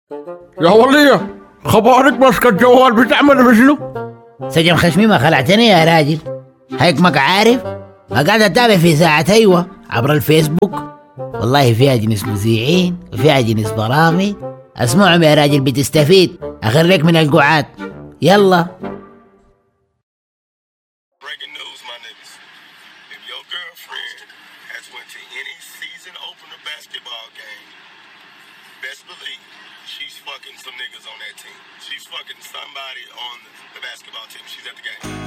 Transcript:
يا ولية خبرك ماسكة الجوال بتعمل بشنو؟ سجن خشمي ما خلعتني يا راجل. هيك عارف ما قاعد اتابع في ساعة ايوه عبر الفيسبوك. والله فيها جنس مذيعين وفيها جنس برامج. اسمعهم يا راجل بتستفيد. اخرك من القعاد. يلا. Breaking news, my niggas. If your girlfriend has went to any season opener basketball game, best believe she's fucking some niggas on that team. She's fucking somebody on the basketball team. She's at the game.